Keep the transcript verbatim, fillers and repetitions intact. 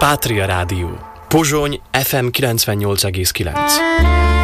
Pátria Rádió, Pozsony ef em kilencvennyolc egész kilenc.